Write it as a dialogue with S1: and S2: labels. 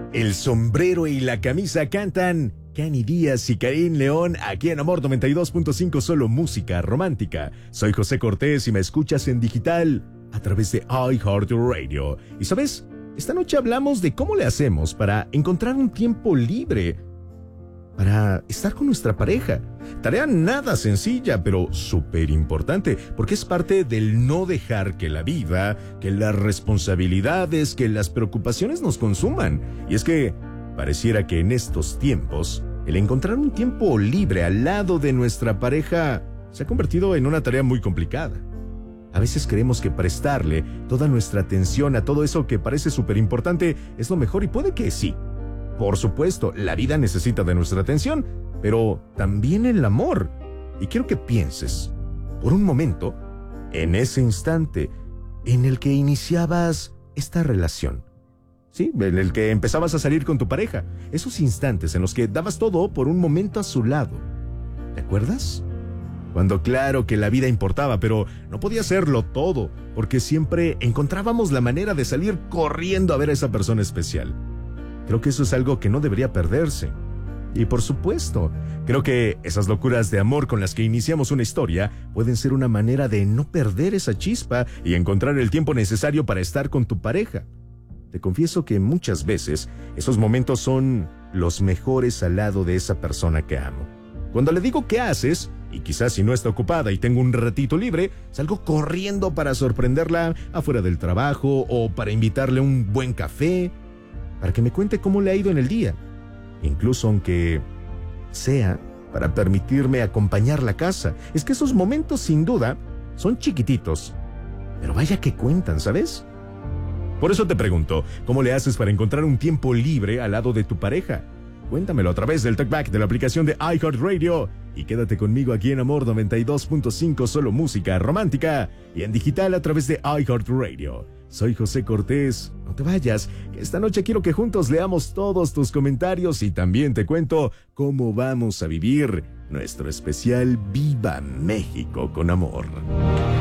S1: El sombrero y la camisa cantan Cani Díaz y Karim León aquí en Amor 92.5, solo música romántica. Soy José Cortés y me escuchas en digital a través de iHeartRadio. Y ¿sabes? Esta noche hablamos de cómo le hacemos para encontrar un tiempo libre para estar con nuestra pareja. Tarea nada sencilla, pero súper importante, porque es parte del no dejar que la vida, que las responsabilidades, que las preocupaciones nos consuman. Y es que pareciera que en estos tiempos, el encontrar un tiempo libre al lado de nuestra pareja se ha convertido en una tarea muy complicada. A veces creemos que prestarle toda nuestra atención a todo eso que parece súper importante es lo mejor, y puede que sí. Por supuesto, la vida necesita de nuestra atención, pero también el amor. Y quiero que pienses, por un momento, en ese instante en el que iniciabas esta relación. Sí, en el que empezabas a salir con tu pareja. Esos instantes en los que dabas todo por un momento a su lado. ¿Te acuerdas? Cuando claro que la vida importaba, pero no podía serlo todo, porque siempre encontrábamos la manera de salir corriendo a ver a esa persona especial. Creo que eso es algo que no debería perderse. Y por supuesto, creo que esas locuras de amor con las que iniciamos una historia pueden ser una manera de no perder esa chispa y encontrar el tiempo necesario para estar con tu pareja. Te confieso que muchas veces esos momentos son los mejores al lado de esa persona que amo. Cuando le digo qué haces, y quizás si no está ocupada y tengo un ratito libre, salgo corriendo para sorprenderla afuera del trabajo o para invitarle un buen café, para que me cuente cómo le ha ido en el día, incluso aunque sea para permitirme acompañarla a casa. Es que esos momentos sin duda son chiquititos, pero vaya que cuentan, ¿sabes? Por eso te pregunto, ¿cómo le haces para encontrar un tiempo libre al lado de tu pareja? Cuéntamelo a través del talkback de la aplicación de iHeartRadio y quédate conmigo aquí en Amor 92.5, solo música romántica, y en digital a través de iHeartRadio. Soy José Cortés. No te vayas, que esta noche quiero que juntos leamos todos tus comentarios y también te cuento cómo vamos a vivir nuestro especial Viva México con Amor.